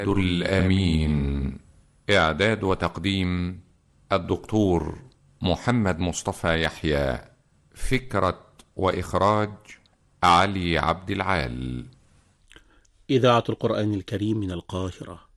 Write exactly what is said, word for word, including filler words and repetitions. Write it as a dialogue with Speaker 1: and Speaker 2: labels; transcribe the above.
Speaker 1: الأمين. إعداد وتقديم الدكتور محمد مصطفى يحيى. فكرة وإخراج علي عبد العال.
Speaker 2: إذاعة القرآن الكريم من القاهرة.